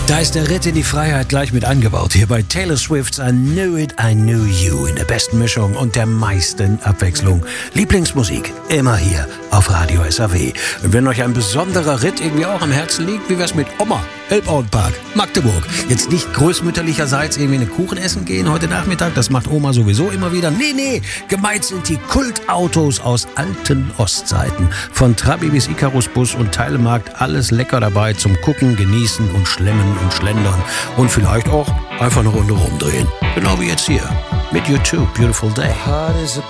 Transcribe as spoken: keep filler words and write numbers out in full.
Da ist der Ritt in die Freiheit gleich mit angebaut. Hier bei Taylor Swift's I Knew It, I Knew You. In der besten Mischung und der meisten Abwechslung. Lieblingsmusik, immer hier auf Radio S A W. Und wenn euch ein besonderer Ritt irgendwie auch am Herzen liegt, wie wär's mit Oma? Elbauenpark, Magdeburg. Jetzt nicht größmütterlicherseits irgendwie einen Kuchen essen gehen heute Nachmittag. Das macht Oma sowieso immer wieder. Nee, nee, gemeint sind die Kultautos aus alten Ostzeiten. Von Trabi bis Icarus-Bus und Teilemarkt. Alles lecker dabei zum Gucken, Genießen und Schlemmen und Schlendern. Und vielleicht auch einfach eine Runde rumdrehen. Genau wie jetzt hier mit U zwei, Beautiful Day.